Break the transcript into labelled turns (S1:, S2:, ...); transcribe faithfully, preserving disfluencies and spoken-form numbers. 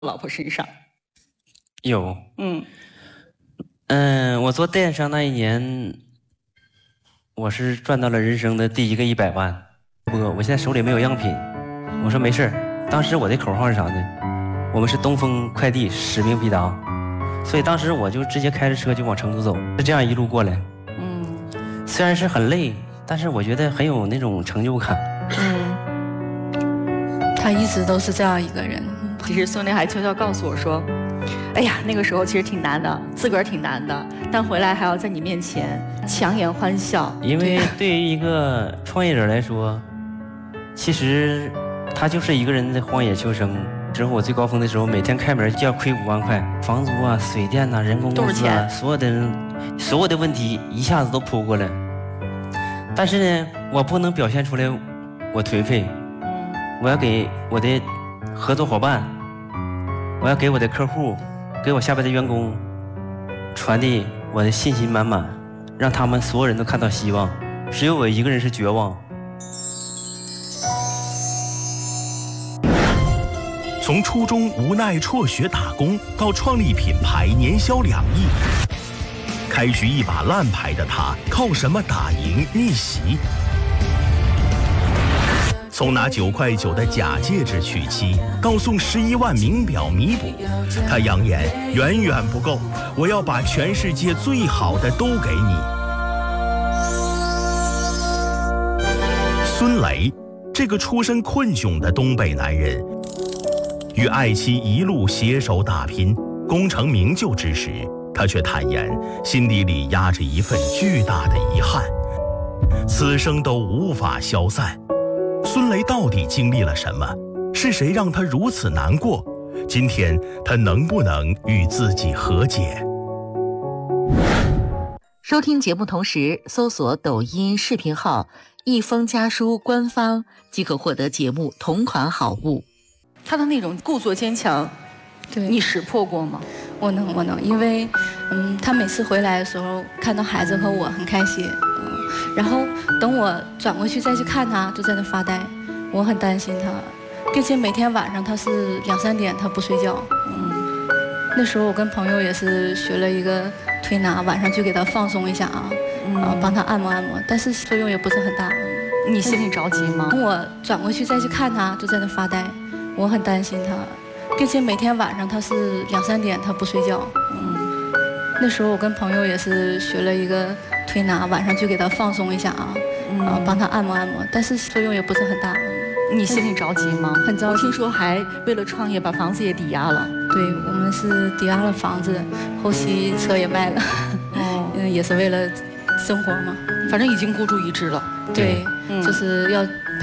S1: 老婆身上？
S2: 有，
S1: 嗯
S2: 嗯，我做电商那一年，我是赚到了人生的第一个一百万。我我现在手里没有样品，我说没事儿。当时我的口号是啥呢？我们是东风快递，使命必达。所以当时我就直接开着车就往成都走，是这样一路过来。
S1: 嗯
S2: 虽然是很累，但是我觉得很有那种成就感。
S1: 嗯，
S3: 他一直都是这样一个人。
S1: 其实孙俪还悄悄告诉我说：“哎呀，那个时候其实挺难的，自个儿挺难的，但回来还要在你面前强颜欢笑。”
S2: 因为对于一个创业者来说，其实他就是一个人在荒野求生。之后我最高峰的时候，每天开门就要亏五万块，房租啊、水电呐、啊、人工工资啊，所有的所有的问题一下子都扑过来。但是呢，我不能表现出来我颓废，我要给我的合作伙伴，我要给我的客户，给我下边的员工传递我的信心满满，让他们所有人都看到希望。只有我一个人是绝望。
S4: 从初中无奈辍学打工，到创立品牌年销两亿，开局一把烂牌的他，靠什么打赢逆袭？从拿九块九的假戒指娶妻，到送十一万名表弥补，他扬言远远不够，我要把全世界最好的都给你。孙雷，这个出身困窘的东北男人，与爱妻一路携手打拼，功成名就之时，他却坦言心底里压着一份巨大的遗憾，此生都无法消散。孙雷到底经历了什么？是谁让他如此难过？今天他能不能与自己和解？
S5: 收听节目同时搜索抖音视频号一封家书官方，即可获得节目同款好物。
S1: 他的那种故作坚强，
S3: 对，
S1: 你识破过吗？
S3: 我能，我能，因为，嗯，他每次回来的时候，看到孩子和我很开心，嗯，然后等我转过去再去看他，就在那发呆，我很担心他，并且每天晚上他是两三点他不睡觉，嗯，那时候我跟朋友也是学了一个推拿，晚上就给他放松一下啊，嗯，啊，帮他按摩按摩，但是作用也不是很大。
S1: 你心里着急吗？
S3: 等我转过去再去看他，就在那发呆。我很担心他，并且每天晚上他是两三点他不睡觉，嗯，那时候我跟朋友也是学了一个推拿，晚上就给他放松一下啊，嗯，啊，帮他按摩按摩，但是作用也不是很大。
S1: 你心里着急吗？
S3: 很着急。
S1: 听说还为了创业把房子也抵押了。
S3: 对，我们是抵押了房子，后期车也卖了，哦，嗯，也是为了生活嘛。
S1: 反正已经孤注一掷了。
S3: 对，嗯，就是要